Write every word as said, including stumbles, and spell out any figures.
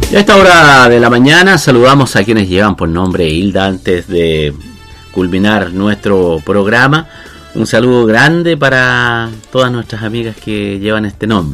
Y a esta hora de la mañana saludamos a quienes llevan por nombre Hilda antes de culminar nuestro programa. Un saludo grande para todas nuestras amigas que llevan este nombre.